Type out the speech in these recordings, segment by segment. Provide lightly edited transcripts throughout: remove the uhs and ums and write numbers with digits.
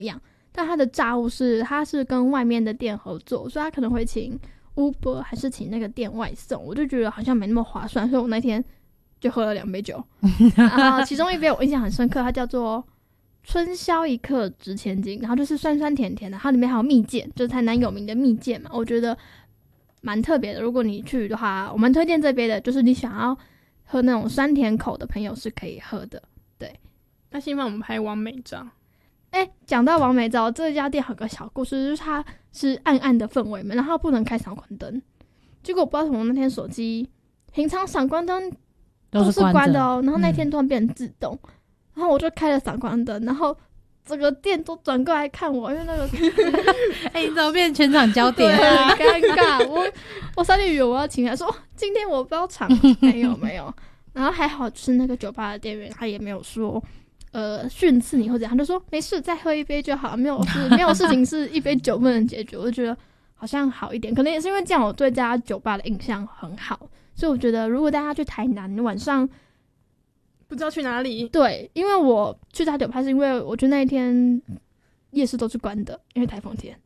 么样，但他的炸物他是跟外面的店合作，所以他可能会请 Uber 还是请那个店外送，我就觉得好像没那么划算，所以我那天就喝了2杯酒然后其中一杯我印象很深刻，它叫做春宵一刻值千金，然后就是酸酸甜甜的，它里面还有蜜饯，就是台南有名的蜜饯嘛，我觉得蛮特别的。如果你去的话，我蛮推荐这杯的，就是你想要喝那种酸甜口的朋友是可以喝的。对， 那先帮我们拍完美照。 讲到完美照，这家店有个小故事，就是它是暗暗的氛围嘛，然后不能开闪光灯，结果我不知道为什么那天手机平常闪光灯都是关的然后那天突然变成自动，然后我就开了闪光灯，然后整个店都转过来看我，因为那个你怎么变全场焦点很尴尬我差点以为我要请他说今天我包场没有然后还好是那个酒吧的店员他也没有说训斥你或者他就说没事再喝一杯就好，没有事情是一杯酒不能解决我就觉得好像好一点，可能也是因为这样我对这家酒吧的印象很好，所以我觉得如果大家去台南晚上不知道去哪里， 对，因为我去他酒吧是因为我觉得那一天夜市都是关的，因为台风天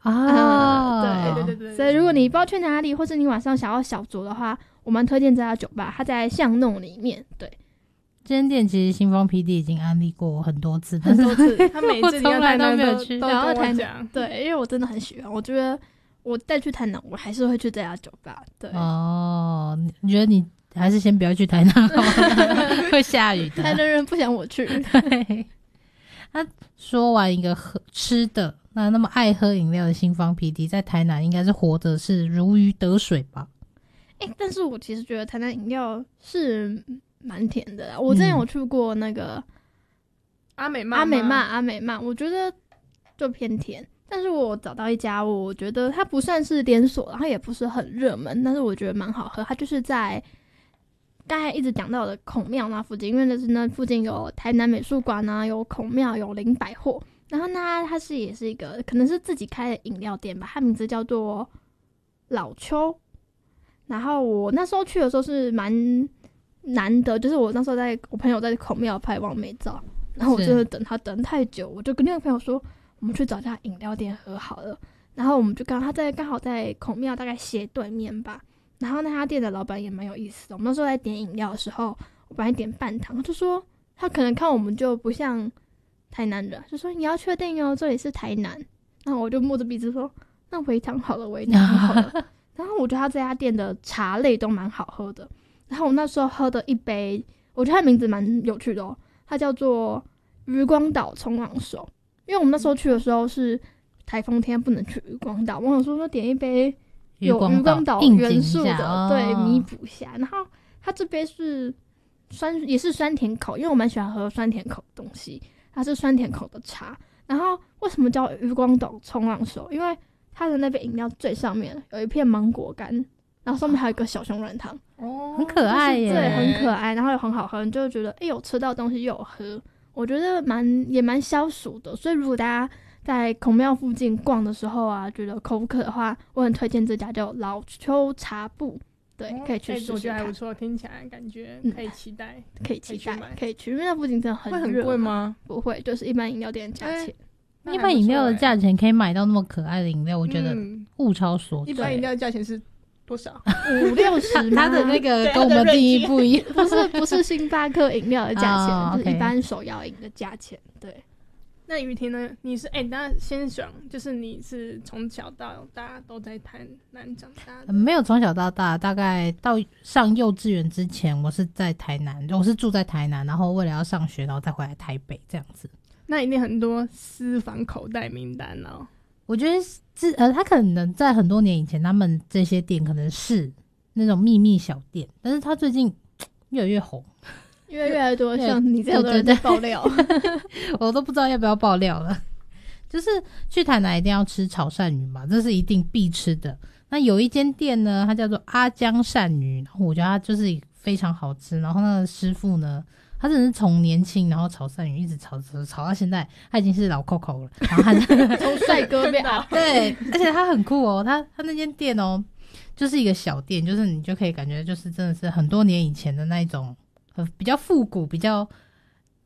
对，所以如果你不知道去哪里或是你晚上想要小酌的话，我蛮推荐这家酒吧，它在巷弄里面。对， 这间店其实新丰 PD 已经安利过我很多次， 很多次他每次从来都没有去都跟我讲， 对，因为我真的很喜欢，我觉得我带去台南我还是会去这家酒吧。对你觉得你还是先不要去台南好了会下雨的， 台南人不想我去。 对，那说完一个吃的，那么爱喝饮料的新芳 PD 在台南应该是活的是如鱼得水吧？ 但是我其实觉得台南饮料是蛮甜的啦，我之前有去过那个阿美玛， 我觉得就偏甜，但是我找到一家我觉得它不算是连锁，然后也不是很热门，但是我觉得蛮好喝，它就是在刚才一直讲到的孔庙那附近，因为那附近有台南美术馆啊，有孔庙，有林百货，然后它也是一个可能是自己开的饮料店吧，它名字叫做老邱。然后我那时候去的时候是蛮难得，就是我那时候我朋友在孔庙拍完美照，然后我就等他等太久，我就跟另外一个朋友说我们去找家饮料店喝好了，然后我们就刚好在孔庙大概斜对面吧，然后那家店的老板也蛮有意思的，我们那时候在点饮料的时候，我本来点半糖，就说他可能看我们就不像台南人，就说你要确定这里是台南，然后我就摸着鼻子说那微糖好了然后我觉得他这家店的茶类都蛮好喝的，然后我那时候喝的一杯，我觉得它的名字蛮有趣的它叫做渔光岛冲浪手，因为我们那时候去的时候是台风天不能去渔光岛，我想说点一杯有渔光岛元素的，对，弥补一下。然后它这杯是也是酸甜口，因为我蛮喜欢喝酸甜口的东西，它是酸甜口的茶。然后为什么叫渔光岛冲浪手？因为它的那杯饮料最上面有一片芒果干，然后上面还有一个小熊软糖， 很可爱耶， 对，很可爱，然后又很好喝，你就觉得有吃到东西又有喝，我觉得也蛮消暑的。所以如果大家在孔庙附近逛的时候啊，觉得口不渴的话，我很推荐这家叫老邱茶部，对，可以去试试看。 我觉得还不错，听起来感觉可以期待， 可以去，因为那附近真的很热。 会很贵吗？ 不会，就是一般饮料店的价钱。 一般饮料的价钱可以买到那么可爱的饮料，我觉得物超所值。 一般饮料的价钱是多少 ？50-60 它的那个跟我们定义不一样， 不是星巴克饮料的价钱，就是一般手摇饮的价钱。对。 那雨婷呢？你是那先讲，就是你是从小到大都在台南长大的？ 没有从小到大，大概到上幼稚园之前，我是在台南，我是住在台南，然后为了要上学，然后再回来台北这样子。 那一定很多私房口袋名单哦。 我觉得他可能在很多年以前，他们这些店可能是那种秘密小店，但是他最近越来越红， 越来多像你这样的人在爆料， 我都不知道要不要爆料了。就是去台南一定要吃炒鳝鱼嘛，这是一定必吃的。那有一间店呢，它叫做阿江鳝鱼，然后我觉得它就是非常好吃。然后那个师傅呢，他真的是从年轻然后炒鳝鱼一直炒到现在，他已经是老 Coco 了。然后他从帅哥变对，而且他很酷哦，他那间店哦，就是一个小店，就是你就可以感觉就是真的是很多年以前的那一种。比较复古比较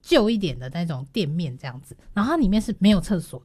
旧一点的那种店面这样子，然后它里面是没有厕所